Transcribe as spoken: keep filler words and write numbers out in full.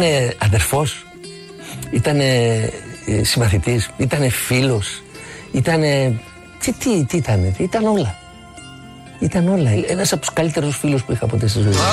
Ήτανε αδερφός, ήτανε ε, συμμαθητής, ήτανε φίλος, ήτανε... Τι, τι, τι ήτανε, ήταν όλα. Ήταν όλα. Ένας από τους καλύτερους φίλους που είχα ποτέ στη ζωή μου.